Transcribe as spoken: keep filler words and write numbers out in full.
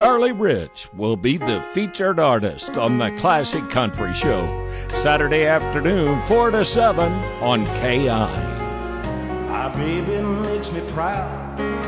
Early Rich will be the featured artist on the Classic Country Show, Saturday afternoon, four to seven on K I. My baby makes me proud.